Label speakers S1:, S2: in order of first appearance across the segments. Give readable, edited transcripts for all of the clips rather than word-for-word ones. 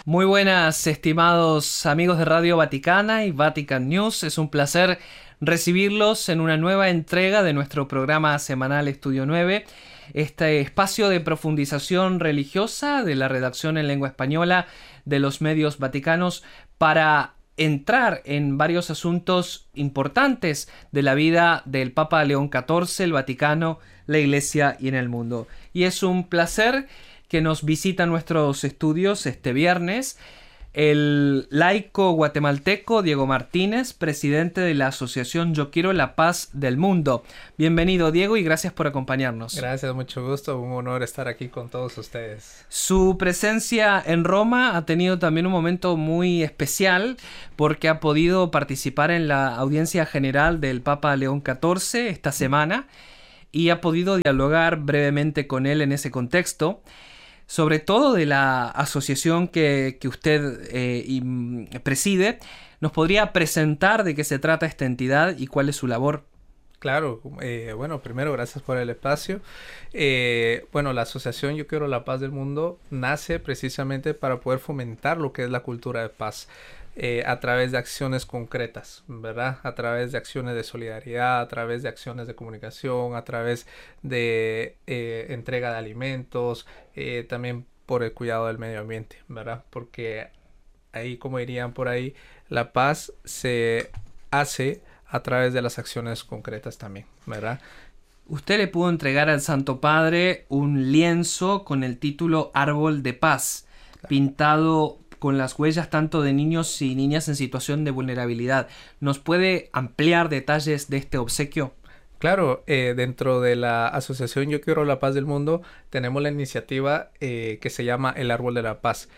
S1: Muy buenas, estimados amigos de Radio Vaticana y Vatican News. Es un placer recibirlos en una nueva entrega de nuestro programa semanal Estudio 9, este espacio de profundización religiosa de la redacción en lengua española de los medios vaticanos para entrar en varios asuntos importantes de la vida del Papa León XIV, el Vaticano, la Iglesia y en el mundo. Y es un placer que nos visita nuestros estudios este viernes el laico guatemalteco Diego Martínez, presidente de la asociación Yo Quiero la Paz del Mundo. Bienvenido, Diego, y gracias por acompañarnos.
S2: Gracias, mucho gusto, un honor estar aquí con todos ustedes.
S1: Su presencia en Roma ha tenido también un momento muy especial porque ha podido participar en la audiencia general del Papa León XIV esta semana y ha podido dialogar brevemente con él en ese contexto, sobre todo de la asociación que usted preside. ¿Nos podría presentar de qué se trata esta entidad y cuál es su labor?
S2: Claro, bueno, primero gracias por el espacio. Bueno, la asociación Yo Quiero la Paz del Mundo nace precisamente para poder fomentar lo que es la cultura de paz. A través de acciones concretas, ¿verdad? A través de acciones de solidaridad, a través de acciones de comunicación, a través de entrega de alimentos, también por el cuidado del medio ambiente, ¿verdad? Porque ahí, como dirían por ahí, la paz se hace a través de las acciones concretas también, ¿verdad?
S1: Usted le pudo entregar al Santo Padre un lienzo con el título Árbol de Paz, claro, pintado con las huellas tanto de niños y niñas en situación de vulnerabilidad. ¿Nos puede ampliar detalles de este obsequio?
S2: Claro, dentro de la asociación Yo Quiero la Paz del Mundo tenemos la iniciativa que se llama El Árbol de la Paz.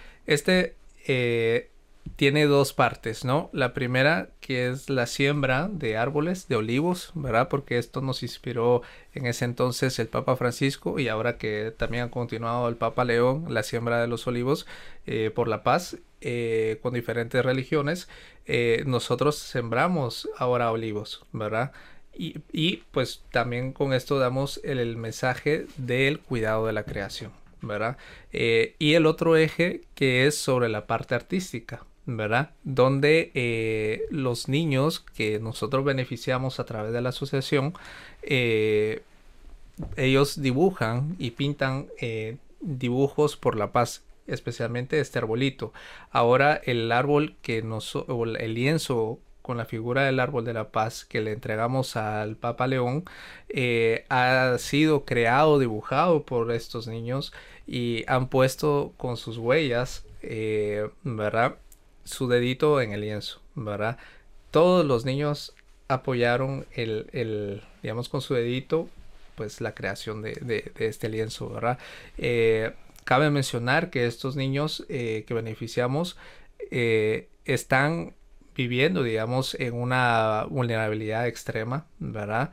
S2: Tiene dos partes, ¿no? La primera, que es la siembra de árboles, de olivos, ¿verdad? Porque esto nos inspiró en ese entonces el Papa Francisco y ahora que también ha continuado el Papa León, la siembra de los olivos por la paz con diferentes religiones. Nosotros sembramos ahora olivos, ¿verdad? Y pues también con esto damos el mensaje del cuidado de la creación, ¿verdad? Y el otro eje que es sobre la parte artística, ¿verdad? Donde los niños que nosotros beneficiamos a través de la asociación, ellos dibujan y pintan dibujos por la paz, especialmente este arbolito. Ahora el árbol o el lienzo con la figura del árbol de la paz que le entregamos al Papa León ha sido creado, dibujado por estos niños y han puesto con sus huellas, ¿verdad?, su dedito en el lienzo, ¿verdad? Todos los niños apoyaron digamos, con su dedito, pues la creación de este lienzo, ¿verdad? Cabe mencionar que estos niños que beneficiamos están viviendo, digamos, en una vulnerabilidad extrema, ¿verdad?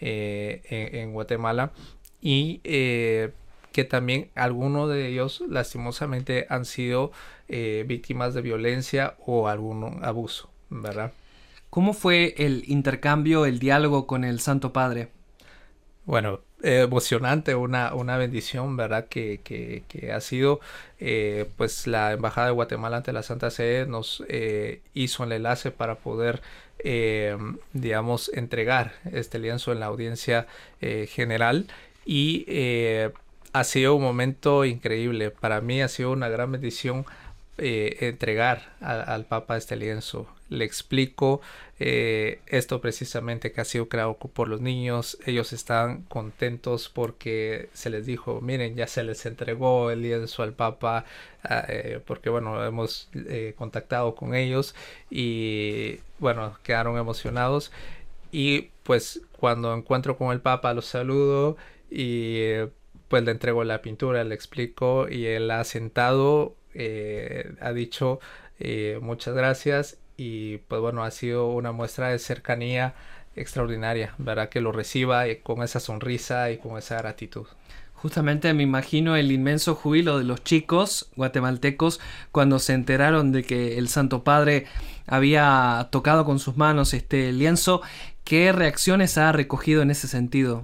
S2: En Guatemala y que también algunos de ellos lastimosamente han sido víctimas de violencia o algún abuso, ¿verdad?
S1: ¿Cómo fue el intercambio, el diálogo con el Santo Padre?
S2: Bueno, emocionante, una bendición, ¿verdad? Que ha sido, pues la Embajada de Guatemala ante la Santa Sede nos hizo el enlace para poder, digamos, entregar este lienzo en la audiencia general y ha sido un momento increíble. Para mí ha sido una gran bendición entregar al Papa este lienzo. Le explico esto precisamente que ha sido creado por los niños. Ellos están contentos porque se les dijo, miren, ya se les entregó el lienzo al Papa, porque bueno, hemos contactado con ellos y bueno, quedaron emocionados. Y pues cuando encuentro con el Papa los saludo y pues le entrego la pintura, le explico y él ha sentado, ha dicho muchas gracias y pues bueno, ha sido una muestra de cercanía extraordinaria, ¿verdad? Que lo reciba con esa sonrisa y con esa gratitud.
S1: Justamente me imagino el inmenso júbilo de los chicos guatemaltecos cuando se enteraron de que el Santo Padre había tocado con sus manos este lienzo. ¿Qué reacciones ha recogido en ese sentido?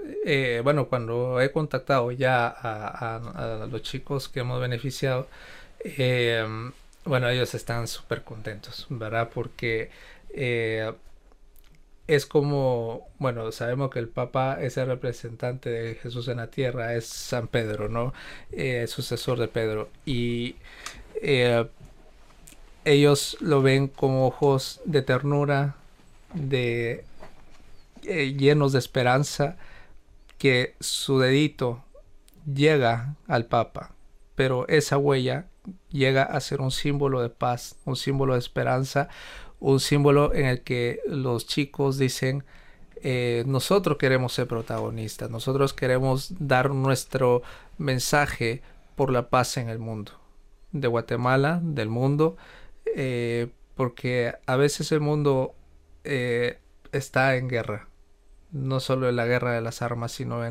S2: Bueno, cuando he contactado ya a los chicos que hemos beneficiado, Eh, bueno, ellos están súper contentos, ¿verdad? Porque eh, es como, bueno, sabemos que el Papa es el representante de Jesús en la tierra, es San Pedro, ¿no? Sucesor de Pedro. Y eh, ellos lo ven con ojos de ternura, de llenos de esperanza, que su dedito llega al Papa, pero esa huella llega a ser un símbolo de paz, un símbolo de esperanza, un símbolo en el que los chicos dicen, nosotros queremos ser protagonistas, nosotros queremos dar nuestro mensaje por la paz en el mundo, de Guatemala, del mundo, porque a veces el mundo está en guerra, no solo en la guerra de las armas, sino en